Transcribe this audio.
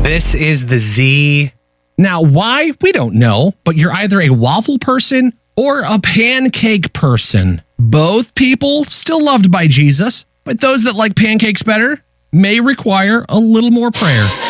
This is the Z. Now, why? We don't know, but you're either a waffle person or a pancake person. Both people still loved by Jesus, but those that like pancakes better may require a little more prayer.